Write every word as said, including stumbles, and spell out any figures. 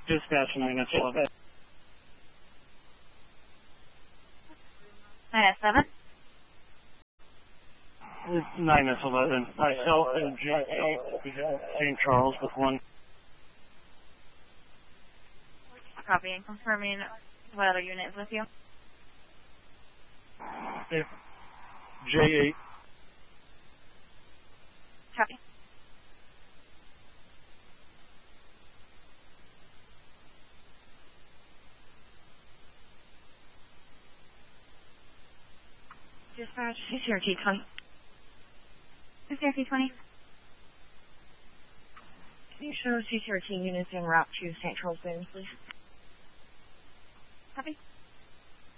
Dispatch nine S eleven. nine S seven? nine S eleven. I L N J Saint Charles with one. Copy, and confirming what other unit is with you. J eight. Copy. Dispatch, C C R T twenty. C C R T twenty. Can you show C C R T units en route to Saint Charles Bend, please? Copy.